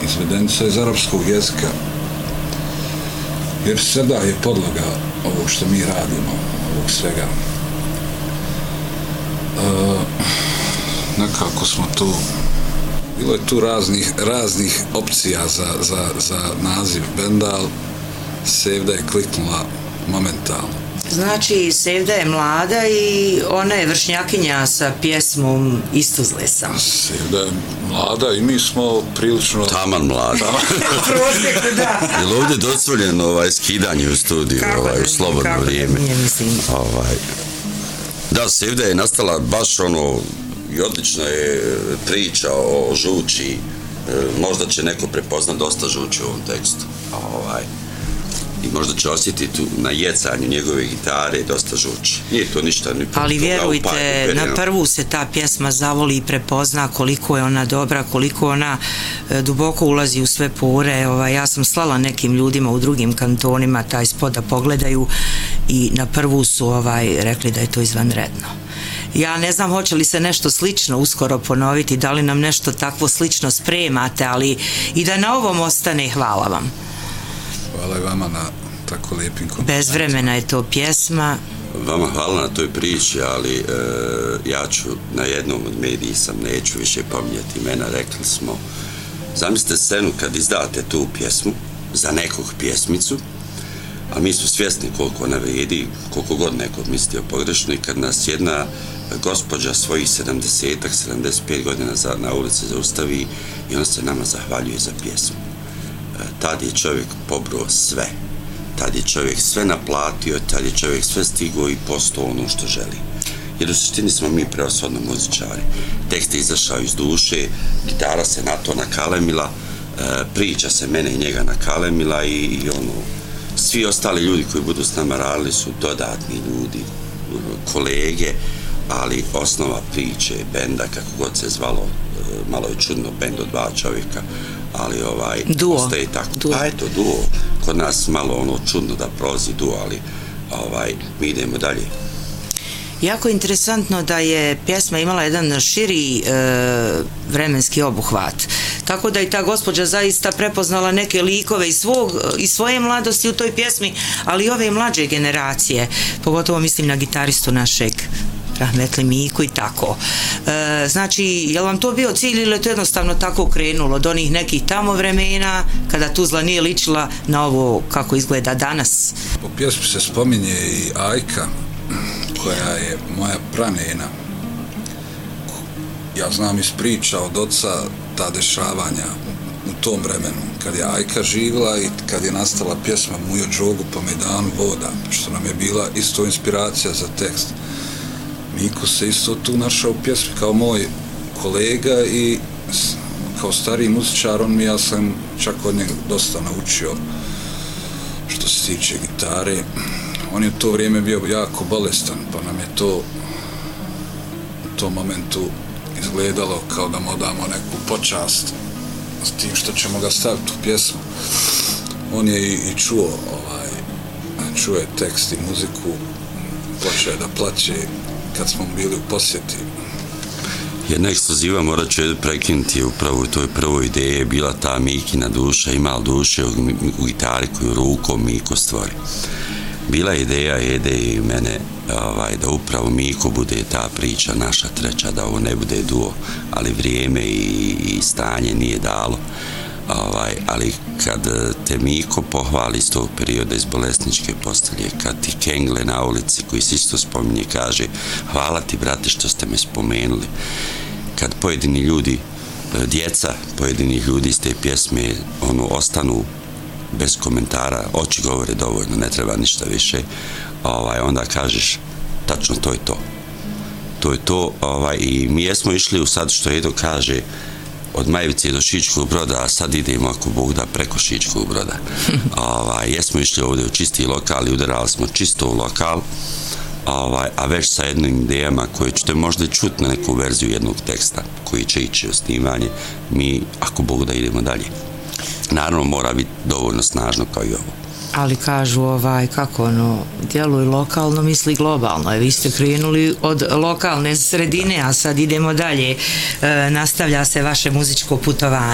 izvedenica iz arapskog jezika, jer sada je podloga ovog što mi radimo, ovog svega. Nekako smo tu, bilo je tu raznih opcija za naziv benda, ali Sevda je kliknula momentalno. Znači, Sevda je mlada i ona je vršnjakinja sa pjesmom Istuzle sam. Sevda je mlada i mi smo prilično... Taman mlada. Prosjeku, da. Je li ovdje dozvoljeno skidanje u studiju, u slobodno vrijeme? Nije, mislim. Da, Sevda je nastala baš i odlična je priča o žuči. Možda će neko prepoznat dosta žuči u ovom tekstu. I možda će osjetiti na jecanju njegove gitare dosta žuči. Nije to ništa ni ali vjerujte, na prvu se ta pjesma zavoli i prepozna koliko je ona dobra, koliko ona duboko ulazi u sve pore. Ja sam slala nekim ljudima u drugim kantonima taj spot da pogledaju i na prvu su rekli da je to izvanredno. Ja ne znam hoće li se nešto slično uskoro ponoviti, da li nam nešto takvo slično spremate, ali i da na ovom ostane, hvala vam. Hvala i vama na tako lijepim komentarijama. Bezvremena je to pjesma. Vama hvala na toj priči, ali ja ću na jednom od mediji neću više pominjati imena, rekli smo, zamislite scenu kad izdate tu pjesmu za nekog pjesmicu, a mi su svjesni koliko ona vrijedi, koliko god neko mislio pogrešno, i kad nas jedna gospođa svojih 70-ak, 75 godina na ulici zaustavi i ona se nama zahvaljuje za pjesmu. Tad je čovjek pobrao sve. Tad je čovjek sve naplatio, tad je čovjek sve stigao i postao ono što želi. Jer u suštini smo mi prevashodno muzičari. Tekst je izašao iz duše, gitara se na to nakalemila, priča se mene i njega nakalemila i svi ostali ljudi koji budu s nama radili su dodatni ljudi, kolege, ali osnova priče, benda, kako god se zvalo, malo je čudno, bend od dva čovjeka, ali ostaje tako. Pa eto, duo. Kod nas malo čudno da prolazi duo, ali mi idemo dalje. Jako interesantno da je pjesma imala jedan širi vremenski obuhvat. Tako da je ta gospođa zaista prepoznala neke likove iz svoje mladosti u toj pjesmi, ali i ove mlađe generacije. Pogotovo mislim na gitaristu našeg Rahmetli Miku i tako. Znači, je li vam to bio cilj ili je to jednostavno tako krenulo od onih nekih tamo vremena kada Tuzla nije ličila na ovo kako izgleda danas? Po pjesmi se spominje i Ajka, koja je moja pranena. Ja znam iz priča od oca ta dešavanja u tom vremenu, kad je Ajka živjela i kad je nastala pjesma Mujo Džogu po Mejdanu voda, što nam je bila isto inspiracija za tekst. Miko se isto tu našao u pjesmi kao moj kolega i kao stariji muzičar, ja sam čak od njega dosta naučio što se tiče gitare. On je u to vrijeme bio jako bolestan, pa nam je to u tom momentu izgledalo kao da mu odamo neku počast s tim što ćemo ga staviti u pjesmu. On je i čuo je tekst i muziku, počeo je da plaće kad smo bili u posjeti. Jedna ekskluziva, morat ću prekinuti, upravo u toj prvoj ideji je bila ta Mikina duša, ima li duše u gitari koju rukom Miko stvori. Bila je ideja Ede i mene da upravo Miko bude ta priča naša treća, da ovo ne bude duo, ali vrijeme i stanje nije dalo. Ali kad te Miko pohvali iz tog perioda iz bolesničke postelje, kad ti Kengle na ulici koji se isto spominje kaže hvala ti brate što ste me spomenuli, kad pojedini ljudi, djeca pojedinih ljudi iz te pjesme ostanu bez komentara, oči govore dovoljno, ne treba ništa više, onda kažeš tačno to je to. To je to i mi jesmo išli u sad što Edo kaže od Majevice do Šičkog Broda, a sad idemo ako Bog da preko Šičkog Broda. Jesmo išli ovdje u čisti lokal i udarali smo čisto u lokal, a već sa jednim idejama koje ćete možda čuti na neku verziju jednog teksta koji će ići u snimanje, mi ako Bog da idemo dalje. Naravno mora biti dovoljno snažno kao i ovo. Ali kažu kako djeluju lokalno, misli globalno. Vi ste krenuli od lokalne sredine, a sad idemo dalje. Nastavlja se vaše muzičko putovanje.